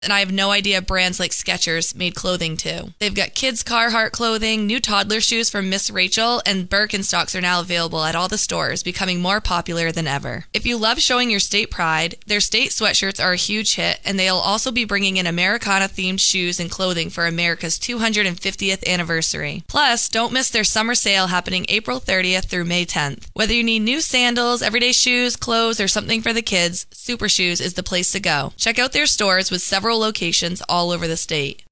And I have no idea brands like Skechers made clothing too. They've got kids' Carhartt clothing, new toddler shoes from Miss Rachel, and Birkenstocks are now available at all the stores, becoming more popular than ever. If you love showing your state pride, their state sweatshirts are a huge hit, and they'll also be bringing in Americana-themed shoes and clothing for America's 250th anniversary. Plus, don't miss their summer sale happening April 30th through May 10th. Whether you need new sandals, everyday shoes, clothes, or something for the kids, Super Shoes is the place to go. Check out their stores with several locations all over the state.